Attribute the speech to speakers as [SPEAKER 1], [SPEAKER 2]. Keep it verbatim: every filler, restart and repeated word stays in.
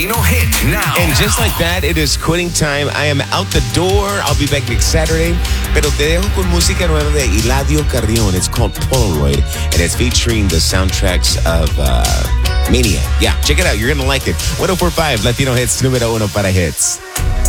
[SPEAKER 1] Latino hit now.
[SPEAKER 2] And just like that, it is quitting time. I am out the door. I'll be back next Saturday. Pero te dejo con música nueva de Eladio Carrión. It's called Polaroid, and it's featuring the soundtracks of uh, Mania. Yeah, check it out. You're going to like it. one oh four point five Latino Hits, número uno para hits.